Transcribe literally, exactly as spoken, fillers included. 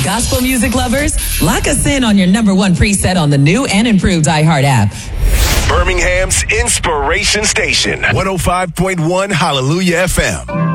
gospel music lovers, lock us in on your number one preset on the new and improved iHeart app. Birmingham's Inspiration Station, one oh five point one Hallelujah F M.